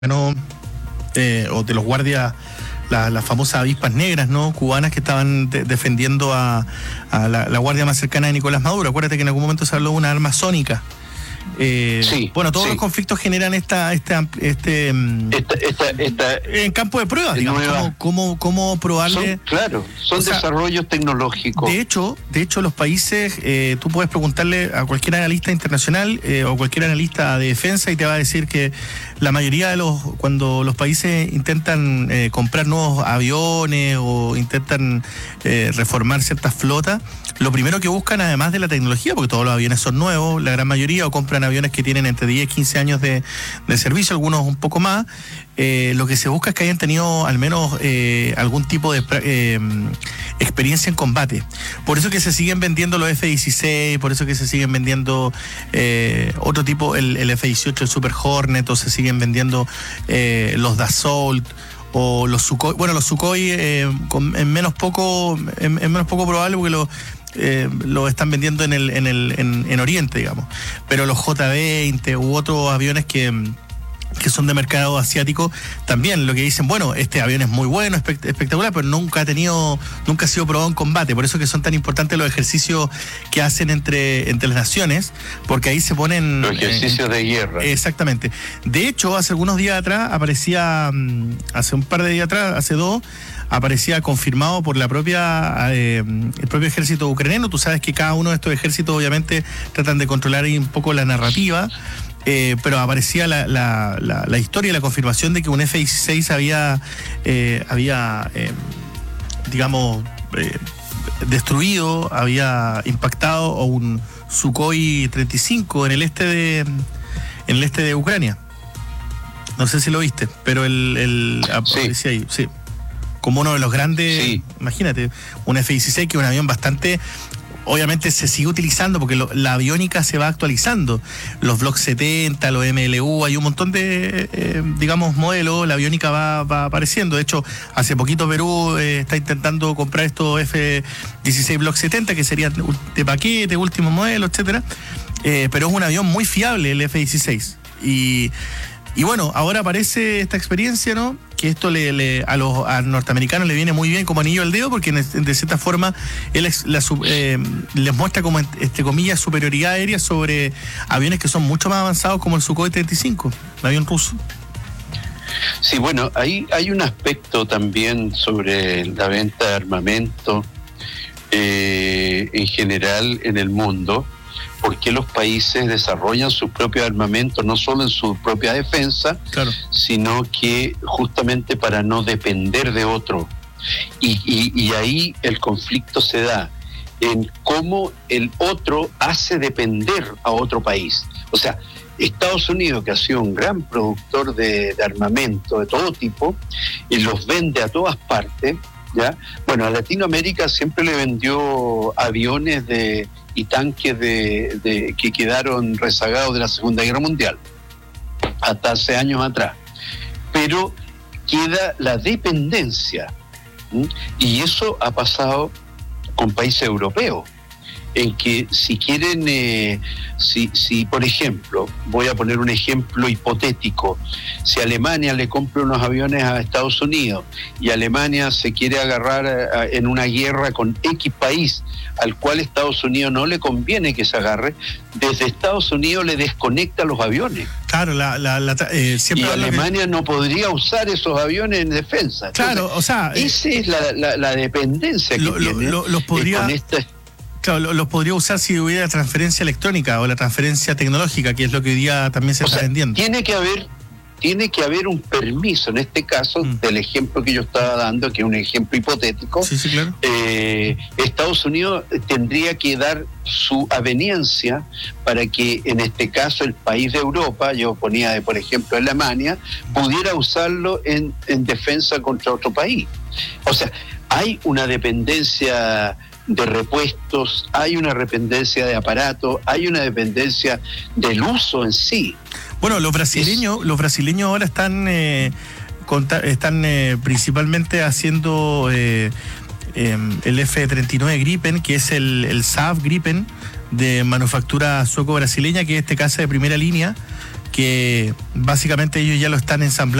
¿no? O de los guardias, las famosas avispas negras, ¿no? Cubanas que estaban defendiendo a la guardia más cercana de Nicolás Maduro. Acuérdate que en algún momento se habló de una arma sónica. Sí, bueno, todos sí. los conflictos generan en campo de pruebas, digamos, cómo probarle. Son desarrollos tecnológicos. De hecho, los países, tú puedes preguntarle a cualquier analista internacional o cualquier analista de defensa y te va a decir que la mayoría de cuando los países intentan comprar nuevos aviones o intentan reformar ciertas flotas, lo primero que buscan, además de la tecnología, porque todos los aviones son nuevos, la gran mayoría, o compran aviones que tienen entre 10 y 15 años de servicio, algunos un poco más, lo que se busca es que hayan tenido al menos algún tipo de experiencia en combate. Por eso que se siguen vendiendo los F-16, por eso que se siguen vendiendo otro tipo, el F-18, el Super Hornet, o se siguen vendiendo los Dassault, o los Sukhoi. Bueno, los Sukhoi es menos poco probable porque lo están vendiendo en Oriente, digamos. Pero los J-20 u otros aviones que son de mercado asiático, también lo que dicen, bueno, este avión es muy bueno, espectacular, pero nunca ha sido probado en combate. Por eso que son tan importantes los ejercicios que hacen entre las naciones, porque ahí se ponen... Los ejercicios de guerra. Exactamente. De hecho, hace algunos días atrás hace un par de días atrás, hace 2, aparecía confirmado por el propio ejército ucraniano. Tú sabes que cada uno de estos ejércitos obviamente tratan de controlar ahí un poco la narrativa, pero aparecía la historia y la confirmación de que un F-16 había destruido, había impactado a un Sukhoi 35 en el este de Ucrania. No sé si lo viste, pero aparecía ahí, sí. Como uno de los grandes, sí. Imagínate, un F-16 que es un avión bastante... Obviamente se sigue utilizando porque la aviónica se va actualizando. Los Block 70, los MLU, hay un montón de, modelos, la aviónica va apareciendo. De hecho, hace poquito Perú está intentando comprar estos F-16 Block 70, que serían de paquete, último modelo, etcétera. Pero es un avión muy fiable el F-16. Y bueno, ahora aparece esta experiencia, ¿no? Que esto a los norteamericanos le viene muy bien como anillo al dedo, porque de cierta forma les muestra como, entre comillas, superioridad aérea sobre aviones que son mucho más avanzados como el Sukhoi 35, el avión ruso. Sí, bueno, hay un aspecto también sobre la venta de armamento en general en el mundo. ¿Por qué los países desarrollan su propio armamento, no solo en su propia defensa, claro, sino que justamente para no depender de otro? Y ahí el conflicto se da en cómo el otro hace depender a otro país. O sea, Estados Unidos, que ha sido un gran productor de armamento de todo tipo, y los vende a todas partes, ¿ya? Bueno, a Latinoamérica siempre le vendió aviones y tanques que quedaron rezagados de la Segunda Guerra Mundial, hasta hace años atrás. Pero queda la dependencia, y eso ha pasado con países europeos, en que si quieren, si por ejemplo, voy a poner un ejemplo hipotético, si Alemania le compra unos aviones a Estados Unidos y Alemania se quiere agarrar en una guerra con X país al cual Estados Unidos no le conviene que se agarre, desde Estados Unidos le desconecta los aviones. Claro, siempre y Alemania no podría usar esos aviones en defensa. Entonces, claro, o sea... esa es la dependencia que tiene. Los podría... Claro, los podría usar si hubiera transferencia electrónica o la transferencia tecnológica, que es lo que hoy día también se está vendiendo. Tiene que haber un permiso, en este caso, del ejemplo que yo estaba dando, que es un ejemplo hipotético. Sí, claro. Estados Unidos tendría que dar su aveniencia para que, en este caso, el país de Europa, yo ponía, por ejemplo, Alemania, pudiera usarlo en defensa contra otro país. O sea, hay una dependencia de repuestos, hay una dependencia de aparatos, hay una dependencia del uso en sí. Bueno, los brasileños ahora están principalmente haciendo el F-39 Gripen, que es el Saab Gripen de manufactura sueco-brasileña, que es este caza de primera línea, que básicamente ellos ya lo están ensamblando